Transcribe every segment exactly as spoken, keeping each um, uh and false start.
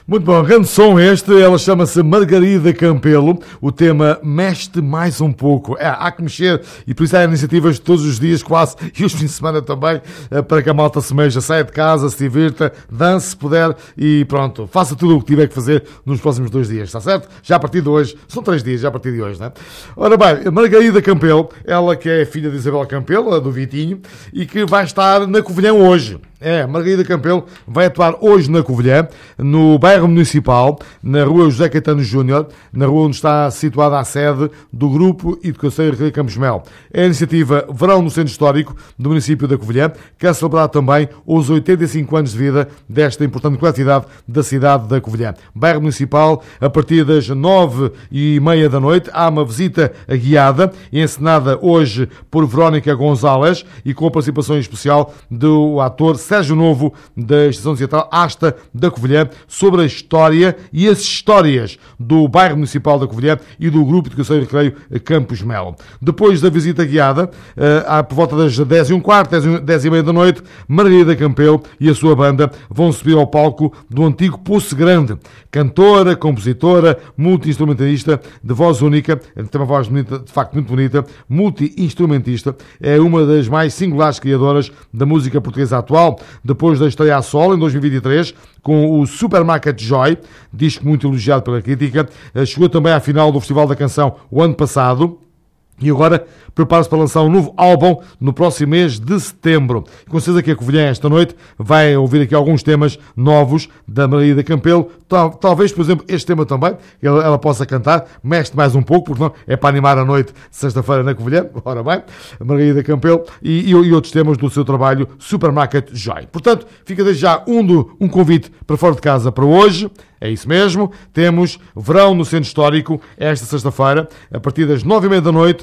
Muito bom, grande som este, ela chama-se Margarida Campelo, o tema Mexe-te mais um pouco. É, há que mexer e por isso há iniciativas todos os dias quase e os fins de semana também para que a malta se mexa, saia de casa, se divirta, dance se puder e pronto, faça tudo o que tiver que fazer nos próximos dois dias, está certo? Já a partir de hoje, são três dias já a partir de hoje, não é? Ora bem, Margarida Campelo, ela que é filha de Isabel Campelo, a do Vitinho, e que vai estar na Covilhã hoje. É, Margarida Campelo vai atuar hoje na Covilhã, no bairro municipal, na rua José Caetano Júnior, na rua onde está situada a sede do Grupo Educação e Recreio Campos Mel. É a iniciativa Verão no Centro Histórico do município da Covilhã, que é celebrar também os oitenta e cinco anos de vida desta importante coletividade da cidade da Covilhã. Bairro municipal, a partir das nove e meia da noite, há uma visita guiada, encenada hoje por Verónica Gonzalez e com a participação especial do ator Sérgio Novo, da Estação Teatral Asta da Covilhã, sobre a história e as histórias do bairro municipal da Covilhã e do Grupo de Educação e Recreio Campos Mel. Depois da visita guiada, por volta das dez e um quarto, dez e meia da noite, Margarida Campelo e a sua banda vão subir ao palco do antigo Poço Grande. Cantora, compositora, multi-instrumentalista, de voz única, tem uma voz bonita, de facto muito bonita, multi-instrumentista, é uma das mais singulares criadoras da música portuguesa atual. Depois da estreia a solo em dois mil e vinte e três com o Supermarket Joy, disco muito elogiado pela crítica, chegou também à final do Festival da Canção o ano passado e agora prepara-se para lançar um novo álbum no próximo mês de setembro. Com certeza que a Covilhã esta noite vai ouvir aqui alguns temas novos da Margarida Campelo. Tal, talvez, por exemplo, este tema também, ela, ela possa cantar, mexe mais um pouco, porque não é para animar a noite de sexta-feira na Covilhã. Ora bem, Margarida Campelo e, e, e outros temas do seu trabalho Supermarket Joy. Portanto, fica desde já um, do, um convite para fora de casa para hoje. É isso mesmo, temos Verão no Centro Histórico esta sexta-feira, a partir das nove e meia da noite,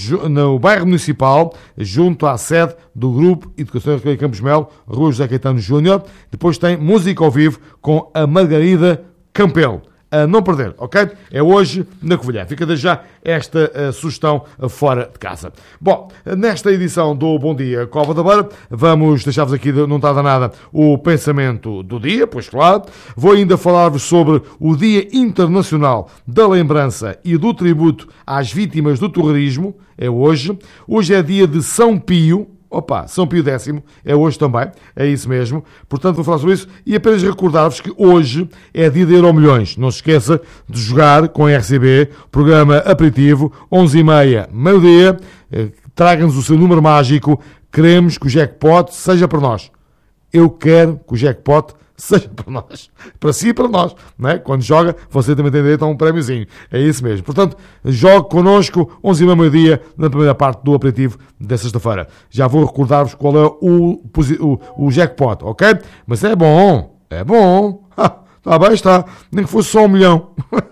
no bairro municipal, junto à sede do Grupo Educação e Recreio Campos Mel, Rua José Caetano Júnior. Depois tem música ao vivo com a Margarida Campelo. A não perder, ok? É hoje na Covilhã. Fica desde já esta uh, sugestão uh, fora de casa. Bom, nesta edição do Bom Dia Cova da Beira, vamos deixar-vos aqui, não está a nada, o pensamento do dia, pois claro. Vou ainda falar-vos sobre o Dia Internacional da Lembrança e do Tributo às Vítimas do Terrorismo. É hoje. Hoje é dia de São Pio. Opa, São Pio X é hoje também, é isso mesmo. Portanto, vou falar sobre isso e apenas recordar-vos que hoje é dia de Euromilhões. Não se esqueça de jogar com a R C B, programa aperitivo, onze e meia, meio-dia. Traga-nos o seu número mágico. Queremos que o jackpot seja para nós. Eu quero que o jackpot seja para nós, para si e para nós, não é? Quando joga, você também tem direito a um prémiozinho, é isso mesmo. Portanto, jogue connosco, onze e meia, meio-dia, na primeira parte do aperitivo da sexta-feira. Já vou recordar-vos qual é o, o, o jackpot, ok? Mas é bom, é bom. Está bem, está. Nem que fosse só um milhão.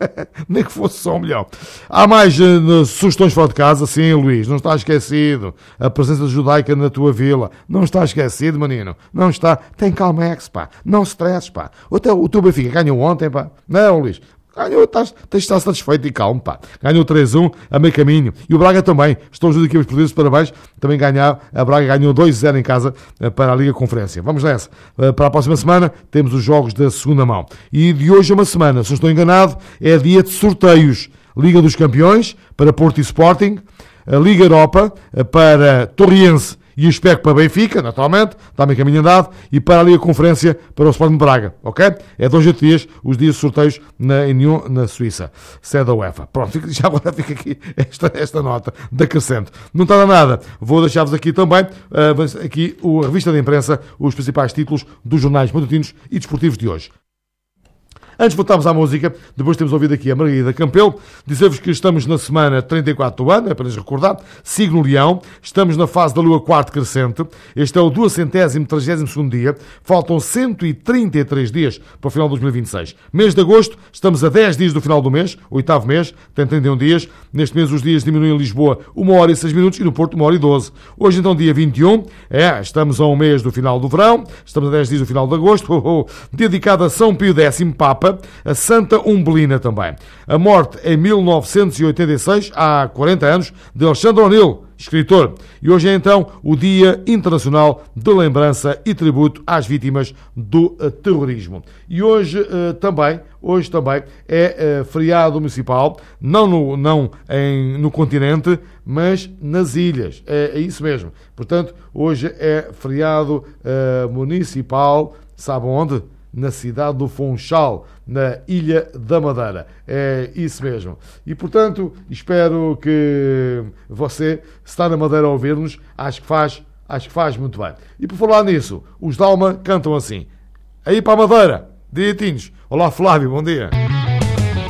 Nem que fosse só um milhão. Há mais uh, sugestões fora de casa? Sim, Luís. Não está esquecido. A presença judaica na tua vila. Não está esquecido, menino. Não está. Tem Calmex, pá. Não stresses, pá. O teu, o teu Benfica ganhou ontem, pá. Não, Luís. Ganhou, estás, tens de estar satisfeito e calmo, pá. Ganhou três a um a meio caminho. E o Braga também. Estou junto aqui aos portugueses, parabéns. Também ganhar. A Braga ganhou dois a zero em casa para a Liga Conferência. Vamos nessa. Para a próxima semana temos os jogos da segunda mão. E de hoje a uma semana, se não estou enganado, é dia de sorteios. Liga dos Campeões para Porto e Sporting. A Liga Europa para Torriense e o Especo para Benfica, naturalmente, está meio caminho andado, e para ali a conferência para o Sporting de Braga, ok? É dois a dias, os dias de sorteios na União, na Suíça, sede da UEFA. Pronto, já agora fica aqui esta, esta nota da crescente. Não está nada, vou deixar-vos aqui também, uh, aqui a revista de imprensa, os principais títulos dos jornais matutinos e desportivos de hoje. Antes de voltarmos à música, depois temos ouvido aqui a Margarida Campelo, dizer-vos que estamos na semana trinta e quatro do ano, é apenas recordar, sigo no Leão, estamos na fase da Lua quarto crescente, este é o duecentésimo, trigésimo segundo dia, faltam cento e trinta e três dias para o final de dois mil e vinte e seis. Mês de agosto, estamos a dez dias do final do mês, oitavo mês, tem trinta e um dias, neste mês os dias diminuem em Lisboa uma hora e seis minutos e no Porto uma hora e doze. Hoje então dia vinte e um, é, estamos a um mês do final do verão, estamos a dez dias do final de agosto, oh, oh, dedicado a São Pio X, Papa, a Santa Umbelina também. A morte em mil novecentos e oitenta e seis, há quarenta anos, de Alexandre O'Neill, escritor. E hoje é então o Dia Internacional de Lembrança e Tributo às Vítimas do uh, Terrorismo. E hoje uh, também, hoje também é uh, feriado municipal, não, no, não em, no continente, mas nas ilhas. É, é isso mesmo. Portanto, hoje é feriado uh, municipal, sabe onde? Na cidade do Funchal, na Ilha da Madeira. É isso mesmo. E, portanto, espero que você, se está na Madeira a ouvir-nos, acho que faz, acho que faz muito bem. E por falar nisso, os Dalma cantam assim. Aí para a Madeira, direitinhos. Olá, Flávio, bom dia.